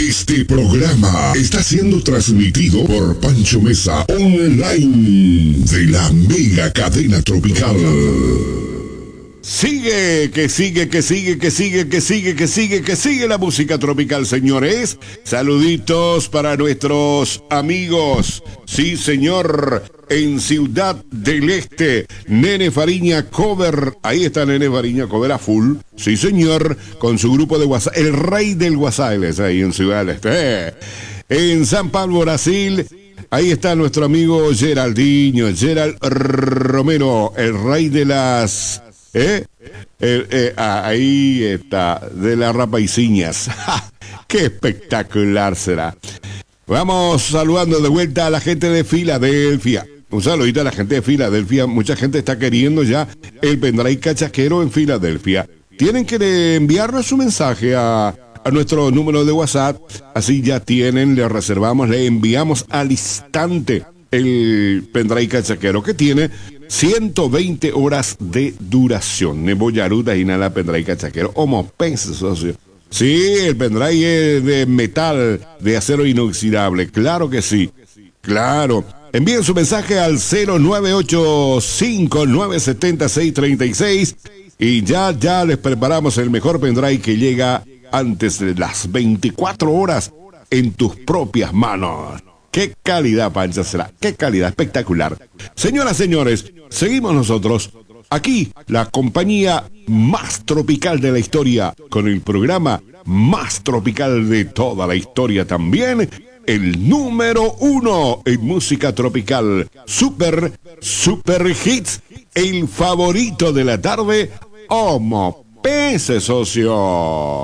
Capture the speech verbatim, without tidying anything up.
Este programa está siendo transmitido por Pancho Mesa online de la mega cadena tropical. Sigue, que sigue, que sigue, que sigue, que sigue, que sigue, que sigue la música tropical, señores. Saluditos para nuestros amigos. Sí, señor, en Ciudad del Este, Nene Fariña Cover. Ahí está Nene Fariña Cover a full. Sí, señor, con su grupo de WhatsApp. El rey del WhatsApp es ahí en Ciudad del Este. En San Pablo, Brasil. Ahí está nuestro amigo Geraldinho, Gerald Romero, el rey de las... ¿Eh? Eh, eh, ah, ahí está, de las rapaiciñas. ¡Qué espectacular será! Vamos saludando de vuelta a la gente de Filadelfia. Un saludito a la gente de Filadelfia. Mucha gente está queriendo ya el pendrive cachaquero en Filadelfia. Tienen que enviarnos su mensaje a, a nuestro número de WhatsApp. Así ya tienen, le reservamos, le enviamos al instante el pendrive cachaquero que tiene ciento veinte horas de duración. Neboyaruda y nada pendrive cachaquero. Como pensa, socio. Sí, el pendrive es de metal, de acero inoxidable. Claro que sí. Claro. Envíen su mensaje al cero nueve ocho cinco nueve siete seis tres seis y ya, ya les preparamos el mejor pendrive que llega antes de las veinticuatro horas en tus propias manos. ¡Qué calidad, Pancha, será! ¡Qué calidad espectacular! Señoras, señores, seguimos nosotros. Aquí, la compañía más tropical de la historia, con el programa más tropical de toda la historia también, el número uno en música tropical, Super, Super Hits, el favorito de la tarde, Homo Pese, socio.